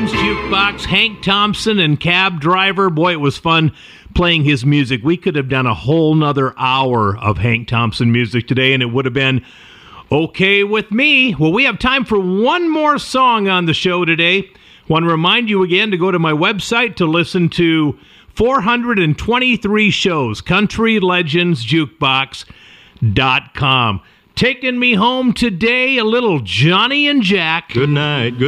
Legends Jukebox, Hank Thompson and Cab Driver. Boy, it was fun playing his music. We could have done a whole nother hour of Hank Thompson music today, and it would have been okay with me. Well, we have time for one more song on the show today. Want to remind you again to go to my website to listen to 423 shows, countrylegendsjukebox.com. Taking me home today, a little Johnny and Jack. Good night.